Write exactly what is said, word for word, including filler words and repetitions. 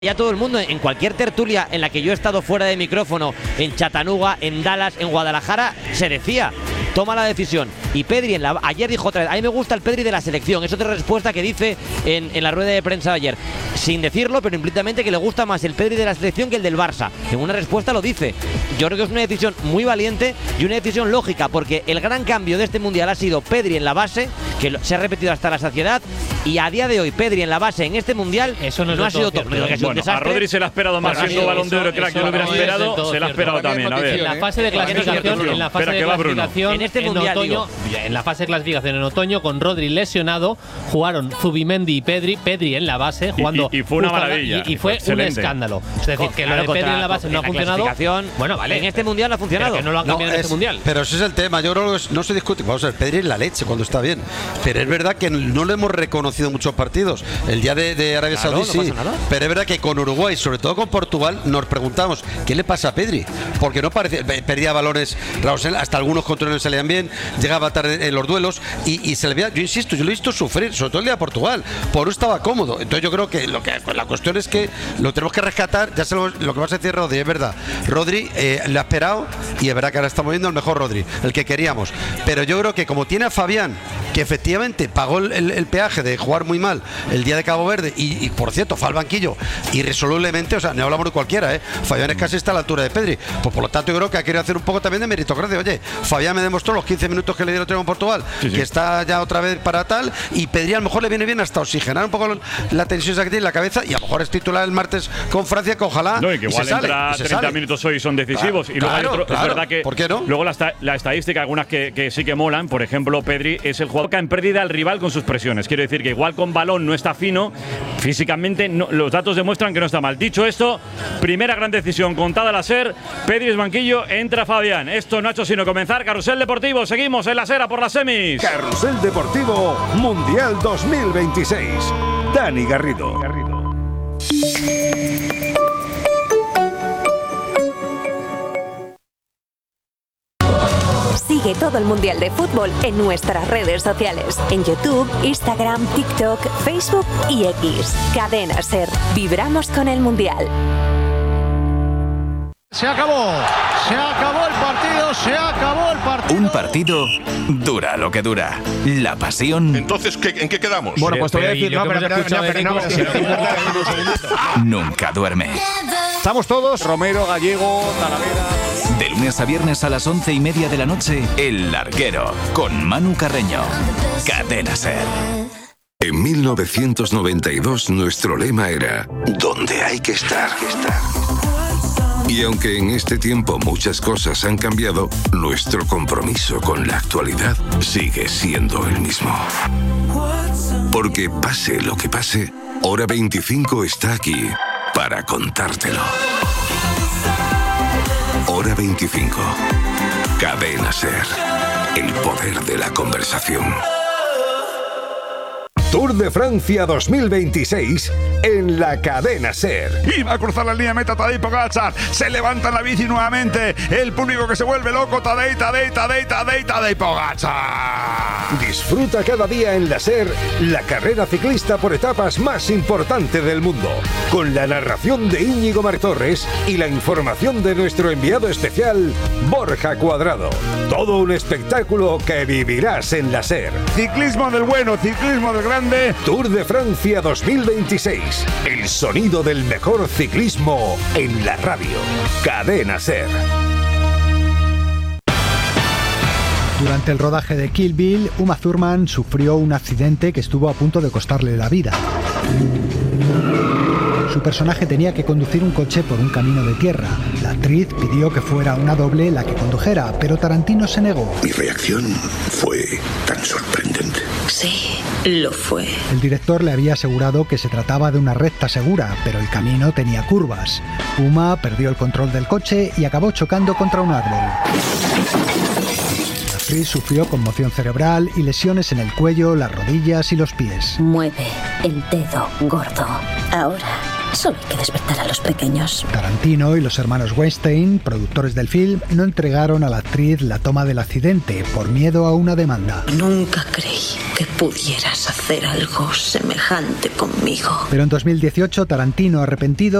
Ya todo el mundo, en cualquier tertulia en la que yo he estado fuera de micrófono, en Chattanooga, en Dallas, en Guadalajara, se decía, toma la decisión. Y Pedri, en la, ayer dijo otra vez, a mí me gusta el Pedri de la selección. Es otra respuesta que dice en, en la rueda de prensa de ayer. Sin decirlo, pero implícitamente que le gusta más el Pedri de la selección que el del Barça. En una respuesta lo dice. Yo creo que es una decisión muy valiente y una decisión lógica, porque el gran cambio de este Mundial ha sido Pedri en la base, que se ha repetido hasta la saciedad, y a día de hoy Pedri en la base en este Mundial eso no, no ha sido todo. Bueno, a Rodri se le ha esperado más, siendo Balón de Oro, crack, yo lo hubiera esperado, se le ha esperado también. A ver. En la fase de clasificación, en la fase de clasificación en este en Mundial, otoño, en la fase de clasificación en otoño, con Rodri lesionado, jugaron Zubimendi y Pedri, Pedri en la base, jugando. Y, y, y fue una maravilla. Y, y fue un escándalo. Es decir, que lo de Pedri en la base no ha funcionado. Bueno, vale. En este Mundial no ha funcionado. Que no lo han cambiado no, en es, este Mundial. Pero ese es el tema. Yo creo que no se discute. Vamos a ver, Pedri es la leche cuando está bien. Pero es verdad que no le hemos reconocido muchos partidos. El día de, de Arabia claro, Saudí sí. No pero es verdad que con Uruguay, sobre todo con Portugal, nos preguntamos ¿qué le pasa a Pedri? Porque no parece, perdía balones, Raúl, hasta algunos controles salían bien, llegaba tarde en los duelos y, y se le veía, yo insisto, yo lo he visto sufrir, sobre todo el día de Portugal. Por eso estaba cómodo. Entonces yo creo que, lo que pues la cuestión es que lo tenemos que rescatar. Ya sé lo, lo que vas a decir, Rodri, es verdad. Rodri eh, le ha esperado y es verdad que ahora estamos viendo el mejor Rodri, el que queríamos. Pero yo creo que como tiene a Fabián, que efectivamente pagó el, el, el peaje de jugar muy mal el día de Cabo Verde y, y por cierto fue al banquillo irresolublemente, o sea, no hablamos de cualquiera, ¿eh? Fabián es casi está a la altura de Pedri, pues por lo tanto yo creo que ha querido hacer un poco también de meritocracia. Oye, Fabián me demostró los quince minutos que le dieron en Portugal, sí, sí. que está ya otra vez para tal, y Pedri a lo mejor le viene bien hasta oxigenar un poco la tensión que tiene en la cabeza, y a lo mejor es titular el martes con Francia, que ojalá no, y que igual y se entra sale, treinta minutos hoy son decisivos, claro, y luego claro, hay otro, claro. Es verdad que ¿por qué no? Luego la, la estadística, algunas que, que sí que molan, por ejemplo, Pedri es el jugador que en pérdida al rival con sus presiones, quiero decir que igual con balón no está fino, físicamente no, los datos demuestran que no está mal. Dicho esto, primera gran decisión contada la SER, Pedri es banquillo, entra Fabián. Esto no ha hecho sino comenzar. Carrusel Deportivo, seguimos en la SER por las semis. Carrusel Deportivo Mundial dos mil veintiséis. Dani Garrido. Garrido. Sigue todo el Mundial de Fútbol en nuestras redes sociales. En YouTube, Instagram, TikTok, Facebook y X. Cadena SER. Vibramos con el Mundial. Se acabó. Se acabó el partido. Se acabó el partido. Un partido dura lo que dura. La pasión. Entonces, ¿qué, ¿en qué quedamos? Bueno, pues te voy a decir, no, pero, pero, no, pero no, no, nunca duerme. Estamos todos. Romero, Gallego, Talavera. De lunes a viernes a las once y media de la noche, El Larguero, con Manu Carreño. Cadena SER. En mil novecientos noventa y dos nuestro lema era ¿dónde hay que estar? Y aunque en este tiempo muchas cosas han cambiado, nuestro compromiso con la actualidad sigue siendo el mismo. Porque pase lo que pase, Hora veinticinco está aquí para contártelo. Hora veinticinco. Cadena SER. El poder de la conversación. Tour de Francia dos mil veintiséis en la Cadena SER. Y va a cruzar la línea meta Tadej Pogačar. Se levanta en la bici nuevamente. El público que se vuelve loco. Tadej, Tadej, Tadej, Tadej, Tadej Pogačar. Disfruta cada día en la SER la carrera ciclista por etapas más importante del mundo. Con la narración de Íñigo Martorres y la información de nuestro enviado especial, Borja Cuadrado. Todo un espectáculo que vivirás en la SER. Ciclismo del bueno, ciclismo del grande. Tour de Francia dos mil veintiséis. El sonido del mejor ciclismo en la radio. Cadena SER. Durante el rodaje de Kill Bill, Uma Thurman sufrió un accidente que estuvo a punto de costarle la vida. Su personaje tenía que conducir un coche por un camino de tierra. La actriz pidió que fuera una doble la que condujera, pero Tarantino se negó. Mi reacción fue tan sorprendente. Sí, lo fue. El director le había asegurado que se trataba de una recta segura, pero el camino tenía curvas. Uma perdió el control del coche y acabó chocando contra un árbol. La actriz sufrió conmoción cerebral y lesiones en el cuello, las rodillas y los pies. Mueve el dedo gordo. Ahora Solo hay que despertar a los pequeños. Tarantino y los hermanos Weinstein, productores del film, no entregaron a la actriz la toma del accidente por miedo a una demanda. Nunca creí que pudieras hacer algo semejante conmigo. Pero en dos mil dieciocho, Tarantino, arrepentido,